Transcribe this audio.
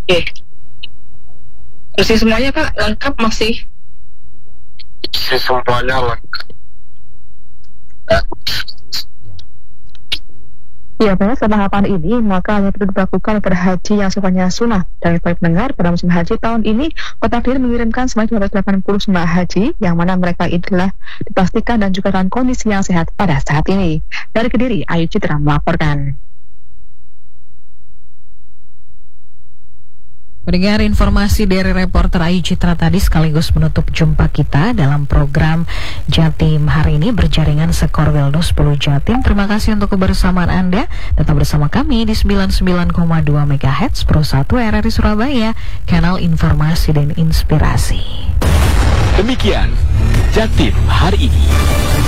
Oke. Masih semuanya Kak lengkap masih? Semuanya lengkap. Ya, pada tahapan ini, maka hanya perlu dilakukan berhaji yang sifatnya sunnah. Dan para pendengar, pada musim haji tahun ini, Kota Kediri mengirimkan sebanyak 280 jemaah haji, yang mana mereka itulah dipastikan dan juga dalam kondisi yang sehat pada saat ini. Dari Kediri, Ayu Citra melaporkan. Mendengar informasi dari reporter Ayu Citra tadi sekaligus menutup jumpa kita dalam program Jatim hari ini berjaringan Sekorwil 10 Jatim. Terima kasih untuk kebersamaan Anda. Tetap bersama kami di 99,2 MHz Pro 1 RRI Surabaya, kanal informasi dan inspirasi. Demikian Jatim hari ini.